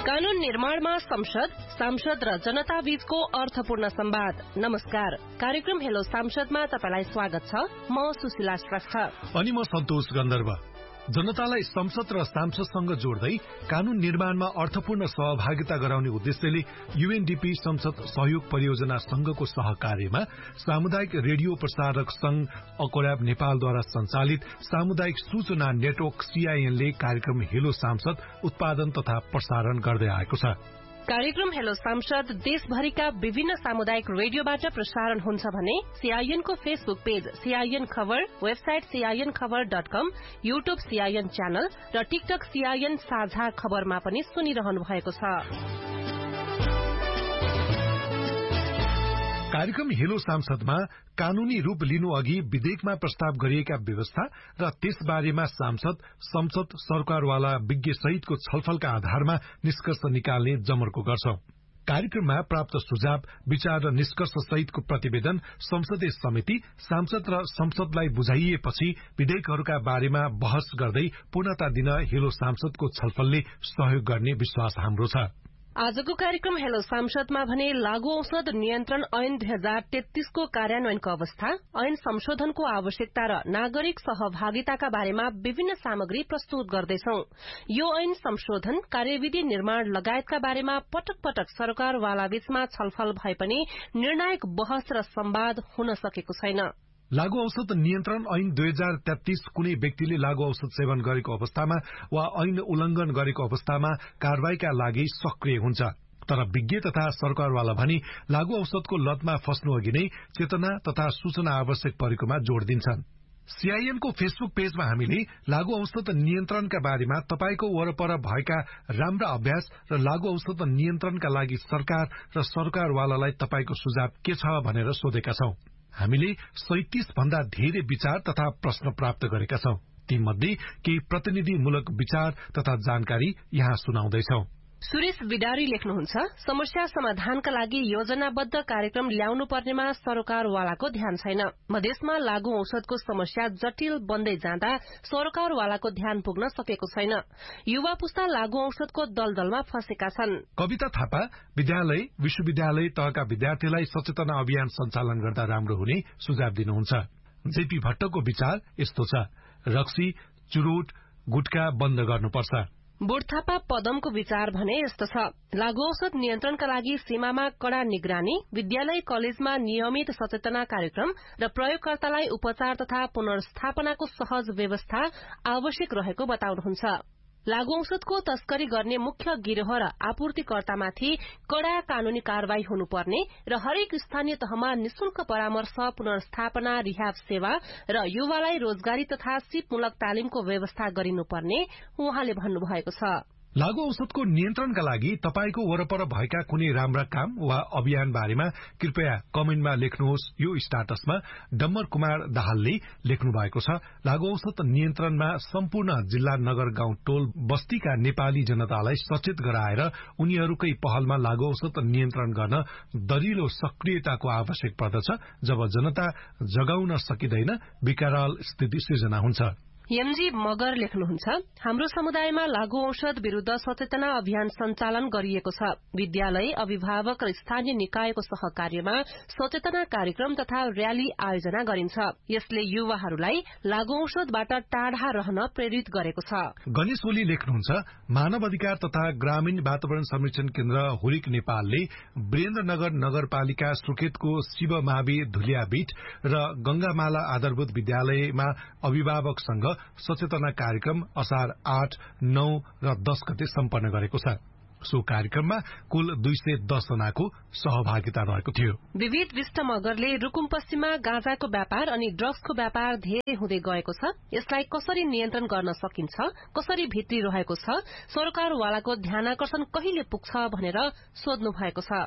कानून निर्माणमा सांसद र जनता बीचको अर्थपूर्ण संवाद। नमस्कार, कार्यक्रम हेलो सांसदमा तपाईलाई स्वागत छ। म सुशीला श्रेष्ठ अनि म सन्तोष गन्धर्व। जनतालाई संसद र सांसदसँग जोड्दै कानून निर्माणमा अर्थपूर्ण सहभागिता गराउने उद्देश्यले यूएनडीपी संसद सहयोग परियोजना संघको सहकार्यमा सामुदायिक रेडियो प्रसारक संघ अकोराब नेपालद्वारा संचालित सामुदायिक सूचना नेटवर्क सीआईएनले कार्यक्रम हेलो सांसद उत्पादन तथा प्रसारण गर्दै आएको छ। कार्यक्रम हेलो सांसद देशभरिका विभिन्न सामुदायिक रेडियोबाट प्रसारण हुन्छ भने सीआईएनको फेसबुक पेज सीआईएन खबर, वेबसाइट CINखबर.com, युट्युब सीआईएन च्यानल र टिकटक सीआईएन साझा खबरमा पनि सुनिरहनु भएको छ। कार्यक्रम हेलो सांसदमा कानूनी रूप लिनु अघि विधेयकमा प्रस्ताव गरिएका व्यवस्था र त्यसबारेमा सांसद, संसद, सरकारवाला विज्ञ सहितको छलफलका आधारमा निष्कर्ष निकाल्ने जमर्को गर्छौं। कार्यक्रममा प्राप्त सुझाव, विचार र निष्कर्ष सहितको प्रतिवेदन संसदीय समिति, सांसद र संसदलाई बुझाइएपछि विधेयकहरूका बारेमा बहस गर्दै पूर्णता दिन हेलो सांसदको छलफलले सहयोग गर्ने विश्वास हाम्रो छ। आजको कार्यक्रम हेलो सांसदमा भने लागू औषध नियन्त्रण ऐन 2033 को कार्यान्वयनको अवस्था, ऐन संशोधनको आवश्यकता र नागरिक सहभागिताका बारेमा विभिन्न सामग्री प्रस्तुत गर्दैछौ। यो ऐन संशोधन, कार्यविधि निर्माण लगायतका बारेमा पटक पटक सरकारवाला बीचमा छलफल भए पनि निर्णायक बहस र संवाद हुन सकेको छैन। लागू औषध नियन्त्रण ऐन 2033 कुनै व्यक्तिले लागू औषध सेवन गरेको अवस्थामा वा ऐन उल्लंघन गरेको अवस्थामा कारवाहीका लागि सक्रिय हुन्छ। तर विज्ञ तथा सरकारवाला भनी लागू औषधको लतमा फस्नु अघि नै चेतना तथा सूचना आवश्यक परेकोमा जोड़ दिन्छन्। सीआईएनको फेसबुक पेजमा हामीले लागू औषध नियन्त्रणका बारेमा तपाईको वरपर भएका राम्रा अभ्यास र लागू औषध नियन्त्रणका लागि सरकार र सरकारवालालाई तपाईको सुझाव के छ भनेर सोधेका छौं। हामीले 37 भन्दा धेरै विचार तथा प्रश्न प्राप्त गरेका छौं। तीमध्ये केही प्रतिनिधिमूलक विचार तथा जानकारी यहाँ सुनाउँदैछौं। सुरेश विडारी लेख्नुहुन्छ, समस्या समाधानका लागि योजनाबद्ध कार्यक्रम ल्याउनु पर्नेमा सरकारवालाको ध्यान छैन। मधेसमा लागू औषधको समस्या जटिल बन्दै जाँदा सरकारवालाको ध्यान पुग्न सकेको छैन। युवा पुस्ता लागू औषधको दलदलमा फँसेका छन्। कविता थापा, विद्यालय, विश्वविद्यालय तहका विद्यार्थीलाई सचेतना अभियान सञ्चालन गर्दा राम्रो हुने सुझाव दिनुहुन्छ। जेपी भट्टको विचार यस्तो छ, रक्सी, चुरोट, गुटखा बन्द गर्नुपर्छ। बुढथापा पदमको विचार भने यस्तो छ, लागू औषध नियन्त्रणका लागि सीमामा कड़ा निगरानी, विद्यालय कलेजमा नियमित सचेतना कार्यक्रम र प्रयोगकर्तालाई उपचार तथा पुनर्स्थापनाको सहज व्यवस्था आवश्यक रहेको बताउनुहुन्छ। लागू औषधको तस्करी गर्ने मुख्य गिरोह र आपूर्तिकर्तामाथि कड़ा कानूनी कार्यवाही हुनुपर्ने र हरेक स्थानीय तहमा निशुल्क परामर्श, पुनर्स्थापना, रिहाब सेवा र युवालाई रोजगारी तथा सिपमूलक तालिमको व्यवस्था गरिनुपर्ने उहाँले भन्नुभएको छ। लागू औषधको नियन्त्रणका लागि तपाईको वरपर भएका कुनै राम्रा काम वा अभियान बारेमा कृपया कमेन्टमा लेख्नुहोस्। यो स्टाटसमा डम्बर कुमार दाहालले लेख्नु भएको छ, लागू औषध नियन्त्रणमा सम्पूर्ण जिल्ला, नगर, गाउँ, टोल बस्तीका नेपाली जनतालाई सचेत गराएर उनीहरूकै पहलमा लागू औषध नियन्त्रण गर्न दरिलो सक्रियताको आवश्यक पर्दछ। जब जनता जगाउन सकिँदैन, विकराल स्थिति सृजना हुन्छ। एमजी मगर लेख्नुहुन्छ, हाम्रो समुदायमा लागू औषध विरूद्ध सचेतना अभियान सञ्चालन गरिएको छ। विद्यालय, अभिभावक र स्थानीय निकायको सहकार्यमा सचेतना कार्यक्रम तथा र्याली आयोजना गरिन्छ। यसले युवाहरूलाई लागू औषधबाट टाढा रहन प्रेरित गरेको छ। गणेश ओली लेख्नुहुन्छ, मानव अधिकार तथा ग्रामीण वातावरण संरक्षण केन्द्र हुरिक नेपालले वीरेन्द्रनगर नगरपालिका सुर्खेतको शिव मावि धुलियाबीट र गंगामाला आधारभूत विद्यालयमा अभिभावकसँग सचेतना कार्यक्रम असार 8, 9 र 10 गते सम्पन्न गरेको छ। सो कार्यक्रममा कुल 210 जनाको सहभागिता रहेको थियो। विविध विष्ट मगरले रुकुम पश्चिममा गाँजाको व्यापार अनि ड्रग्सको व्यापार धेरै हुँदै गएको छ। यसलाई कसरी नियन्त्रण गर्न सकिन्छ, कसरी भित्री रहेको छ, सरकारवालाको ध्यानाकर्षण कहिले पुग्छ भनेर सोध्नु भएको छ।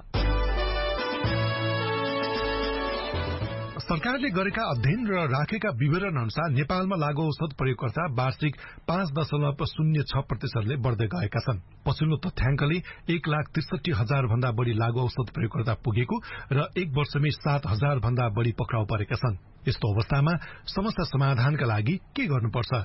सरकारले गरेका अध्ययन र राखेका विवरण अनुसार नेपालमा लागू औषध प्रयोगकर्ता वार्षिक 5.06% बढ्दै गएका छन्। पछिल्लो तथ्याङ्कले 1,63,000 भन्दा बढ़ी लागू औषध प्रयोगकर्ता पुगेको र एक वर्षमै 7,000 भन्दा बढ़ी पक्राउ परेका छन्। यस्तो अवस्थामा समस्या समाधानका लागि के गर्नुपर्छ?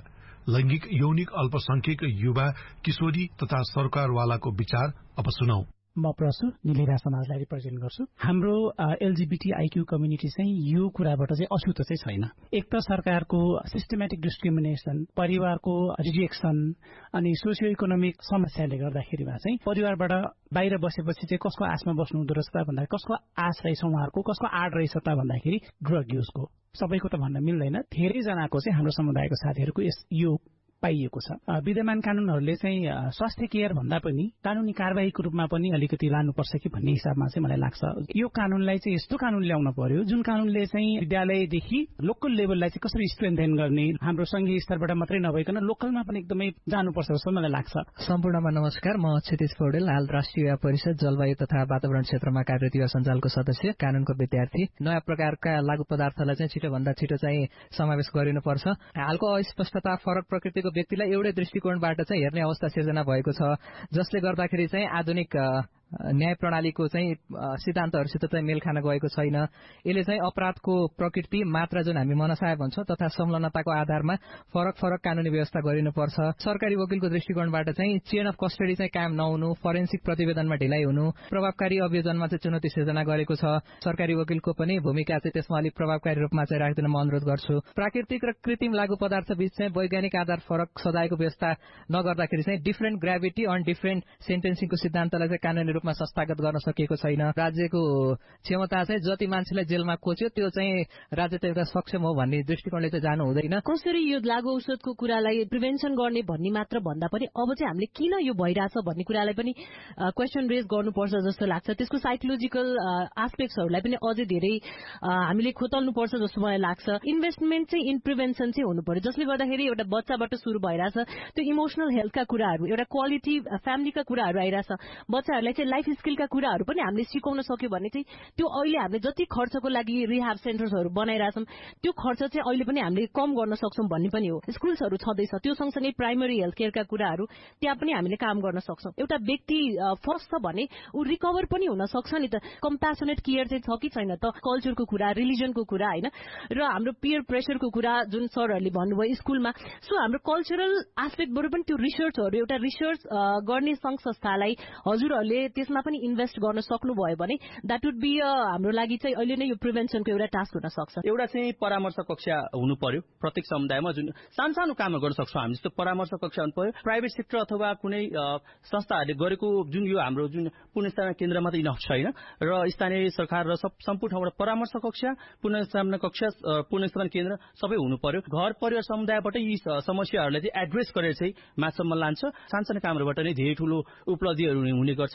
लैंगिक यौनिक अल्पसंख्यक युवा किशोरी तथा सरकारवालाको विचार अब सुनौ। म प्रसु निलेरा समाजलाई रिप्रेजेन्ट गर्छु। हाम्रो एलजीबीटीआईक्यू कम्युनिटी चाहिँ यो कुराबाट चाहिँ अछुतो चाहिँ छैन। एक त सरकारको सिस्टमेटिक डिस्क्रिमिनेसन, परिवारको रिजेक्सन अनि सोसियो इकोनोमिक समस्याले गर्दाखेरिमा चाहिँ परिवारबाट बाहिर बसेपछि चाहिँ कसको आशमा बस्नु हुँदो रहेछ त भन्दा कसको आश रहेछ उहाँहरूको, कसको आड रहेछ त भन्दाखेरि ड्रग युजको। सबैको त भन्न मिल्दैन, धेरैजनाको चाहिँ हाम्रो समुदायको साथीहरूको यो पाइएको छ। विद्यमान कानूनहरूले चाहिँ स्वास्थ्य केयर भन्दा पनि कानूनी कारबाहीको रूपमा पनि अलिकति लानुपर्छ कि भन्ने हिसाबमा चाहिँ मलाई लाग्छ। यो कानूनलाई चाहिँ यस्तो कानून ल्याउन पर्यो जुन कानूनले चाहिँ विद्यालयदेखि लोकल लेभललाई चाहिँ कसरी स्ट्रेन्थेन गर्ने, हाम्रो संघीय स्तरबाट मात्रै नभइकन लोकलमा पनि एकदमै जानुपर्छ जस्तो मलाई लाग्छ। सम्पूर्णमा नमस्कार, म क्षितिज पौडेल, हाल राष्ट्रिय युवा परिषद जलवायु तथा वातावरण क्षेत्रमा कार्यरत युवा सञ्जालको सदस्य, कानूनको विद्यार्थी। नयाँ प्रकारका लागू पदार्थलाई चाहिँ छिटोभन्दा छिटो चाहिँ समावेश गरिनुपर्छ। हालको अस्पष्टता फरक प्रकृतिको व्यक्तिलाई एउटै दृष्टिकोणबाट चाहिँ हेर्ने अवस्था सिर्जना भएको छ, जसले गर्दाखेरि चाहिँ आधुनिक न्याय प्रणालीको चाहिँ सिद्धान्तहरूसित चाहिँ मेल खान गएको छैन। यसले चाहिँ अपराधको प्रकृति, मात्रा जुन हामी मनसाय भन्छौँ तथा संलग्नताको आधारमा फरक फरक कानूनी व्यवस्था गरिनुपर्छ। सरकारी वकिलको दृष्टिकोणबाट चाहिँ चेन अफ कस्टडी चाहिँ कायम नहुनु, फोरेन्सिक प्रतिवेदनमा ढिलाइ हुनु, प्रभावकारी अभियोजनमा चाहिँ चुनौती सिर्जना गरेको छ। सरकारी वकिलको पनि भूमिका चाहिँ त्यसमा अलिक प्रभावकारी रूपमा चाहिँ राख्दिन म अनुरोध गर्छु। प्राकृतिक र कृत्रिम लागू पदार्थ बीच चाहिँ वैज्ञानिक आधार फरक सजायको व्यवस्था नगर्दाखेरि चाहिँ डिफरेन्ट ग्राभिटी अन डिफरेन्ट सेन्टेन्सिङको सिद्धान्तलाई चाहिँ कानूनी रूपमा संस्थागत गर्न सकिएको छैन। राज्यको क्षमता चाहिँ जति मान्छेलाई जेलमा कोच्यो त्यो चाहिँ राज्य त एउटा सक्षम हो भन्ने दृष्टिकोणले चाहिँ जानु हुँदैन। कसरी यो लागू औषधको कुरालाई प्रिभेन्सन गर्ने भन्ने मात्र भन्दा पनि अब चाहिँ हामीले किन यो भइरहेछ भन्ने कुरालाई पनि क्वेसन रेज गर्नुपर्छ जस्तो लाग्छ। त्यसको साइकोलोजिकल एस्पेक्ट्सहरूलाई पनि अझै धेरै हामीले खोतल्नुपर्छ जस्तो मलाई लाग्छ। इन्भेस्टमेन्ट चाहिँ इन प्रिभेन्सन चाहिँ हुनु पर्यो, जसले गर्दाखेरि एउटा बच्चाबाट सुरु भइरहेछ त्यो इमोसनल हेल्थका कुराहरू, एउटा क्वालिटी फ्यामिलीका कुराहरू आइरहेछ। बच्चाहरूलाई चाहिँ लाइफ स्किलका कुराहरू पनि हामीले सिकाउन सक्यो भने चाहिँ त्यो अहिले हामीले जति खर्चको लागि रिहाब सेन्टर्सहरू बनाइरहेछौँ त्यो खर्च चाहिँ अहिले पनि हामीले कम गर्न सक्छौँ भन्ने पनि हो। स्कुल्सहरू छँदैछ, त्यो सँगसँगै प्राइमरी हेल्थ केयरका कुराहरू त्यहाँ पनि हामीले काम गर्न सक्छौँ। एउटा व्यक्ति फर्स्ट छ भने ऊ रिकभर पनि हुन सक्छ नि त। कम्प्यासनेट केयर चाहिँ छ कि छैन त, कल्चरको कुरा, रिलिजनको कुरा होइन, र हाम्रो पियर प्रेसरको कुरा जुन सरहरूले भन्नुभयो स्कुलमा। सो हाम्रो कल्चरल एस्पेक्टबाट पनि त्यो रिसर्चहरू, एउटा रिसर्च गर्ने संघ संस्थालाई हजुरहरूले त्यसमा पनि इन्भेस्ट गर्न सक्नुभयो भने द्याट वुड बी हाम्रो लागि चाहिँ अहिले नै यो प्रिभेन्सनको एउटा टास्क हुन सक्छ। एउटा चाहिँ परामर्श कक्षा हुनु पर्यो प्रत्येक समुदायमा, जुन सानो कामहरू गर्न सक्छौँ हामी। जस्तो परामर्श कक्षा हुनु पर्यो। प्राइभेट सेक्टर अथवा कुनै संस्थाहरूले गरेको जुन यो हाम्रो जुन पुनर्स्थापना केन्द्रमा त इनफ छैन, र स्थानीय सरकार र सम्पूर्ण ठाउँबाट परामर्श कक्षा, पुनर्स्थापना कक्षा, पुनर्स्थापना केन्द्र सबै हुनु पर्यो। घर परिवार समुदायबाट यी समस्याहरूलाई चाहिँ एड्रेस गरेर चाहिँ माथिसम्म लान्छ। सानसानो कामहरूबाट नै धेरै ठुलो उपलब्धिहरू हुने गर्छ।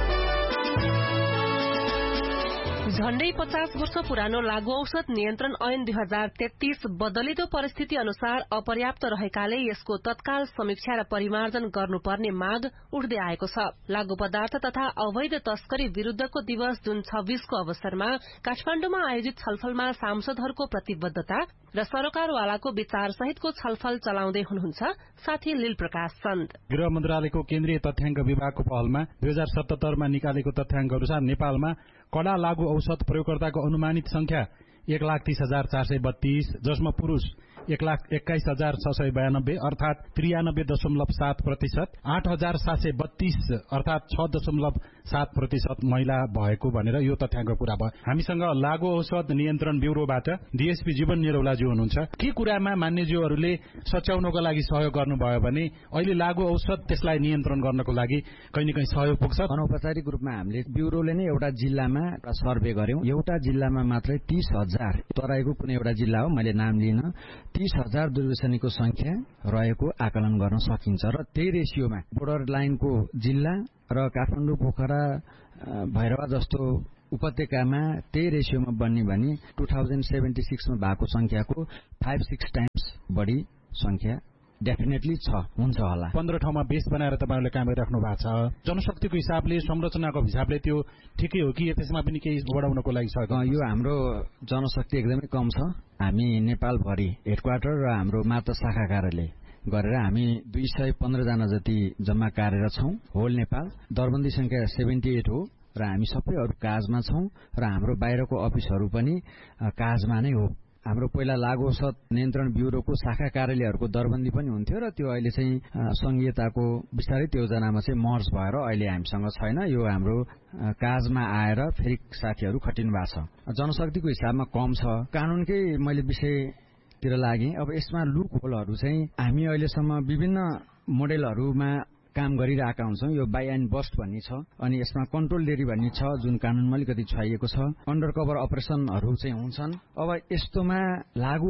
झण्डै 50 वर्ष पुरानो लागू औषध नियन्त्रण ऐन 2033 बदलिदो परिस्थिति अनुसार अपर्याप्त रहेकाले यसको तत्काल समीक्षा र परिमार्जन गर्नुपर्ने माग उठ्दै आएको छ। लागू पदार्थ तथा अवैध तस्करी विरूद्धको दिवस जुन 26 को अवसरमा काठमाडौँमा आयोजित छलफलमा सांसदहरूको प्रतिबद्धता र सरकारवालाको विचार सहितको छलफल चलाउँदै हुनुहुन्छ साथी लील प्रकाश चन्द। गृह मन्त्रालयको केन्द्रीय तथ्याङ्क विभागको पहलमा 2077 मा निकालेको तथ्याङ्क अनुसार नेपालमा कडा लागू औषध प्रयोगकर्ताको अनुमानित संख्या 1,30,432, जसमा पुरुष 1,21,692 अर्थात 93.7%, 8,732 अर्थात 6.7% महिला भएको भनेर यो तथ्याङ्क पूरा भयो। हामीसँग लागू औषध नियन्त्रण ब्युरोबाट डीएसपी जीवन निरौलाज्यू हुनुहुन्छ। के कुरामा मान्यज्यूहरूले सच्याउनको लागि सहयोग गर्नुभयो भने अहिले लागू औषध त्यसलाई नियन्त्रण गर्नको लागि कहीँ न कहीँ सहयोग पुग्छ। अनौपचारिक रूपमा हामीले ब्युरोले नै एउटा जिल्लामा सर्वे गर्यौं। एउटा जिल्लामा मात्रै 30,000, तराईको कुनै एउटा जिल्ला हो, मैले नाम लिन, 30,000 दुर्व्यसनीको संख्या रहेको आकलन गर्न सकिन्छ। र त्यही रेसियोमा बोर्डर लाइनको जिल्ला र काठमाडौँ, पोखरा, भैरवा जस्तो उपत्यकामा त्यही रेसियोमा बन्ने भने 2076 मा भएको संख्याको 5-6 टाइम्स बढी संख्या डेफिनेटली हुन्छ होला। 15 ठाउँमा बेस बनाएर तपाईहरुले काम गरिराख्नु भएको छ। जनशक्तिको हिसाबले, संरचनाको हिसाबले त्यो ठिकै हो कि त्यसमा पनि केही बढाउनको लागि छ? यो हाम्रो जनशक्ति एकदमै कम छ। हामी नेपालभरि हेडक्वार्टर र हाम्रो मात्र शाखा कार्यालय गरेर हामी 215 जना जति जम्मा कार्यरत छौं। होल नेपाल दरबन्दी संख्या 78 हो र हामी सबै अरु काजमा छौं र हाम्रो बाहिरको अफिसहरू पनि काजमा नै हो। हाम्रो पहिला लागु औषध नियन्त्रण ब्युरोको शाखा कार्यालयहरूको दरबन्दी पनि हुन्थ्यो र त्यो अहिले चाहिँ संघीयताको विस्तारित योजनामा चाहिँ मर्ज भएर अहिले हामीसँग छैन। यो हाम्रो काजमा आएर फेरि साथीहरू खटिनु भएको छ। जनशक्तिको हिसाबमा कम छ। कानूनकै मैले विषयतिर लागेँ। अब यसमा लुप होलहरू चाहिँ हामी अहिलेसम्म विभिन्न मोडेलहरूमा काम गरिरहेका हुन्छौँ। यो बाई एन्ड बस्ट भन्ने छ, अनि यसमा कन्ट्रोल डेरी भन्ने छ जुन कानूनमा अलिकति छाइएको छ। अन्डर कभर अपरेसनहरू चाहिँ हुन्छन्। अब यस्तोमा लागु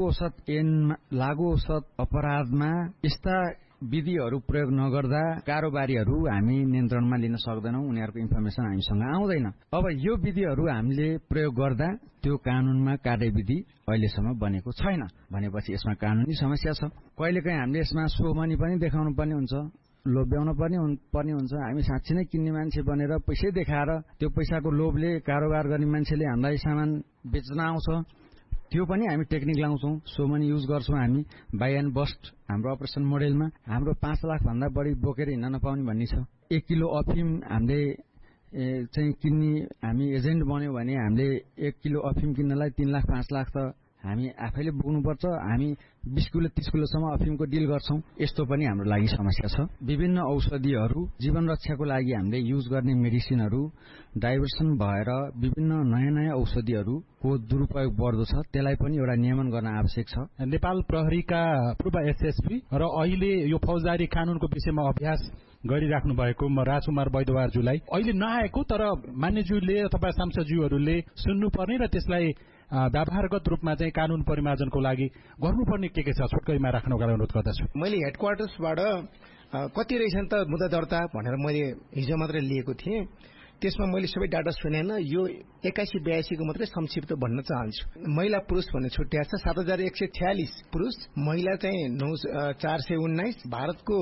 औषध अपराधमा यस्ता विधिहरू प्रयोग नगर्दा कारोबारीहरू हामी नियन्त्रणमा लिन सक्दैनौँ। उनीहरूको इन्फर्मेसन हामीसँग आउँदैन। अब यो विधिहरू हामीले प्रयोग गर्दा त्यो कानूनमा कार्यविधि अहिलेसम्म बनेको छैन भनेपछि यसमा कानूनी समस्या छ। कहिलेकाहीँ हामीले यसमा सोमनी पनि देखाउनु पर्ने हुन्छ, लोभ्याउन पर्ने हुन्छ। हामी साँच्चै नै किन्ने मान्छे बनेर पैसै देखाएर त्यो पैसाको लोभले कारोबार गर्ने मान्छेले हामीलाई सामान बेच्न आउँछ, त्यो पनि हामी टेक्निक लाउँछौँ। सो मनी युज गर्छौँ हामी। बाई एन्ड बस्ट हाम्रो अपरेसन मोडेलमा हाम्रो 5 लाख भन्दा बढी बोकेर हिँड्न नपाउने भन्ने छ। 1 किलो अफिम हामीले चाहिँ किन्ने हामी एजेन्ट बन्यो भने हामीले 1 किलो अफिम किन्नलाई 3 लाख 5 लाख त हामी आफैले बोक्नुपर्छ। हामी 20 किलो 30 किलोसम्म अफिमको डिल गर्छौँ। यस्तो पनि हाम्रो लागि समस्या छ। विभिन्न औषधिहरू जीवन रक्षाको लागि हामीले युज गर्ने मेडिसिनहरू डाइभर्सन भएर विभिन्न नयाँ नयाँ औषधिहरूको दुरुपयोग बढ्दो छ। त्यसलाई पनि एउटा नियमन गर्न आवश्यक छ। नेपाल प्रहरीका पूर्व एसएसपी र अहिले यो फौजदारी कानूनको विषयमा अभ्यास गरिराख्नु भएको राजकुमार वैद्यवारज्यूलाई अहिले नआएको तर मान्यज्यूले अथवा सांसदज्यूहरूले सुन्नुपर्ने र त्यसलाई व्यावहारगत रूपमा चाहिँ कानून परिमार्जनको लागि गर्नुपर्ने के छ छोटकरीमा राख्नको लागि अनुरोध गर्दछु। मैले हेडक्वार्टर्सबाट कति रहेछन् त मुद्दा दर्ता भनेर मैले हिजो मात्रै लिएको थिएँ। त्यसमा मैले सबै डाटा सुनेन। यो 81-82 को मात्रै संक्षिप्त भन्न चाहन्छु। महिला पुरुष भन्ने छुट्टिया छ। 7146 पुरुष, महिला चाहिँ 419, भारतको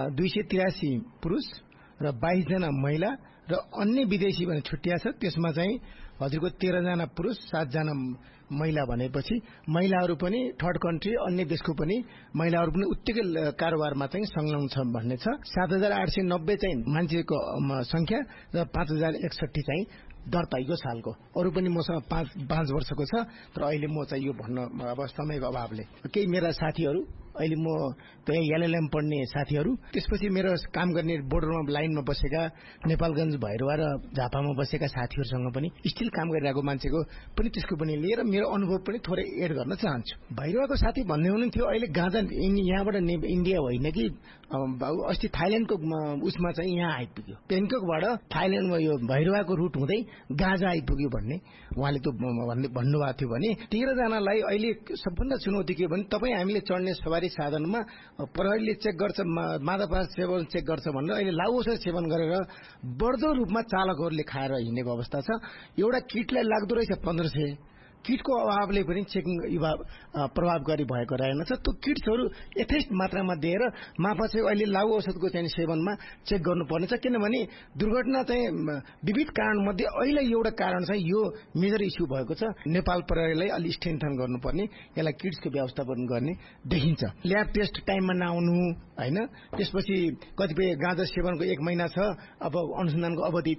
283 पुरुष र 22 जना महिला र अन्य विदेशी भन्ने छुट्टिया छ। त्यसमा चाहिँ हजुरको 13 जना पुरुष 7 जना महिला भनेपछि महिलाहरू पनि थर्ड कन्ट्री अन्य देशको पनि महिलाहरू पनि उत्तिकै कारोबारमा चाहिँ संलग्न छन् भन्ने छ। 7890 चाहिँ मान्छेको संख्या र 5061 चाहिँ दर्ता यो सालको। अरू पनि मसँग 5 वर्षको छ। तर अहिले म चाहिँ यो भन्न अब समयको अभावले केही मेरा साथीहरू अहिले म त्यही एलएलएम पढ्ने साथीहरू, त्यसपछि मेरो काम गर्ने बोर्डरमा लाइनमा बसेका नेपालगञ्ज भैरवा र झापामा बसेका साथीहरूसँग पनि स्टिल काम गरिरहेको मान्छेको पनि त्यसको पनि लिएर मेरो अनुभव पनि थोरै एड गर्न चाहन्छु। भैरवाको साथी भन्दै हुनुहुन्थ्यो अहिले गाँजा यहाँबाट इन्डिया होइन कि अस्ति थाइल्याण्डको उसमा चाहिँ यहाँ आइपुग्यो। पेन्टकबाट थाइल्याण्डमा यो भैरवाको रुट हुँदै गाँजा आइपुग्यो भन्ने उहाँले त भन्नुभएको थियो भने 13 जनालाई अहिले सबभन्दा चुनौती के भने तपाईँ हामीले चढ्ने सवारी साधनमा प्रहरीले चेक गर्छ, मादकपदार्थ सेवन चेक गर्छ भनेर अहिले लागु औषध सेवन गरेर बढ्दो रूपमा चालकहरूले खाएर हिँडेको अवस्था छ। एउटा किटलाई लाग्दो रहेछ 1500। किटको अभावले पनि चेकिङ प्रभावकारी भएको रहेनछ। त्यो किट्सहरू यथेष्ट मात्रामा दिएर मापा चाहिँ अहिले लागु औषधको चाहिँ सेवनमा चेक गर्नुपर्ने छ। किनभने दुर्घटना चाहिँ विविध कारणमध्ये अहिले एउटा कारण चाहिँ यो मेजर इस्यु भएको छ। नेपाल प्रहरीलाई अलि स्ट्रेन्थन गर्नुपर्ने, यसलाई किट्सको व्यवस्थापन गर्ने देखिन्छ। ल्याब टेस्ट टाइममा नआउनु होइन, त्यसपछि कतिपय गाँजा सेवनको 1 महिना छ, अब अनुसन्धानको अवधि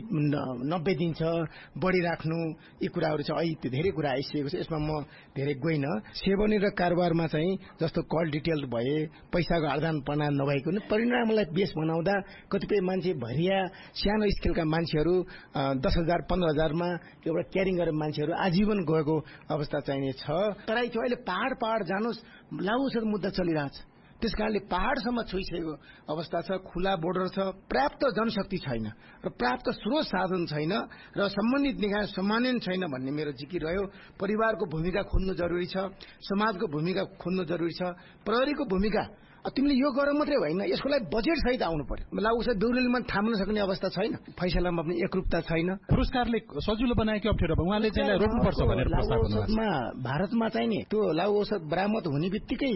90 दिन छ, बढिराख्नु, यी कुराहरू छ। अहिले धेरै कुरा आइसकेको छ, यसमा म धेरै गइन। सेवनी र कारोबारमा चाहिँ जस्तो कल डिटेल भए, पैसाको आदान प्रदान नभएको परिणामलाई बेस बनाउँदा कतिपय मान्छे भरिया सानो स्केलका मान्छेहरू 10,000 15,000मा एउटा क्यारिङ गरेर मान्छेहरू आजीवन गएको अवस्था चाहिने छ। तराई थियो अहिले पहाड जानुहोस्, लागु औषध मुद्दा चलिरहेछ। त्यसकारणले पहाडसम्म छोइसकेको अवस्था छ। खुला बोर्डर छ, पर्याप्त जनशक्ति छैन र पर्याप्त स्रोत साधन छैन र सम्बन्धित निकाय सम्मानन छैन भन्ने मेरो जिकिर रह्यो। परिवारको भूमिका खोज्नु जरुरी छ, समाजको भूमिका खोज्नु जरुरी छ, प्रहरीको भूमिका। तिमीले यो गर मात्रै होइन, यसको लागि बजेट सहित आउनु पर्यो। लागु औषध बेहुलीले थाम्न सक्ने अवस्था छैन, फैसलामा पनि एकरूपता छैन। पुरस्कारले सजिलो बनाएको अप्ठ्यारो उहाँले चाहिँ रोक्नुपर्छ भनेर प्रस्ताव गर्नुभएको छ। भारतमा चाहिँ नि त्यो लागु औषध बरामद हुने बित्तिकै